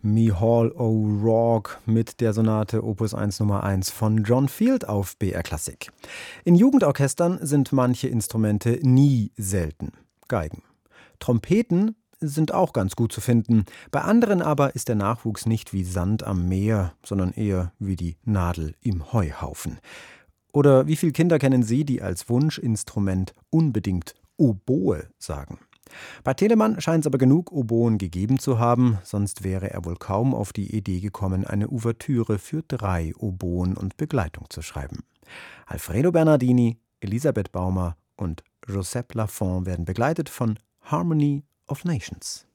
Me Hall O'Rourke mit der Sonate Opus 1 Nummer 1 von John Field auf BR Klassik. In Jugendorchestern sind manche Instrumente nie selten. Geigen. Trompeten sind auch ganz gut zu finden. Bei anderen aber ist der Nachwuchs nicht wie Sand am Meer, sondern eher wie die Nadel im Heuhaufen. Oder wie viele Kinder kennen Sie, die als Wunschinstrument unbedingt Oboe sagen? Bei Telemann scheint es aber genug Oboen gegeben zu haben, sonst wäre er wohl kaum auf die Idee gekommen, eine Ouvertüre für 3 Oboen und Begleitung zu schreiben. Alfredo Bernardini, Elisabeth Baumer und Joseph Lafont werden begleitet von Harmony of Nations.